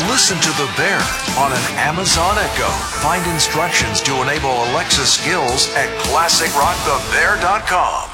Listen to The Bear on an Amazon Echo. Find instructions to enable Alexa skills at ClassicRockTheBear.com.